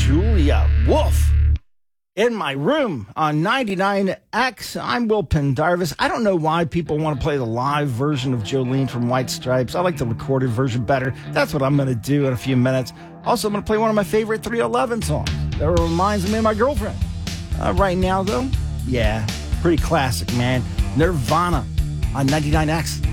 Julia Wolf in my room on 99X. I'm Will Pendarvis. I don't know why people want to play the live version of Jolene from White Stripes. I like the recorded version better. That's what I'm going to do in a few minutes. Also, I'm going to play one of my favorite 311 songs that reminds me of my girlfriend. Right now, though, yeah, pretty classic, man. Nirvana on 99X.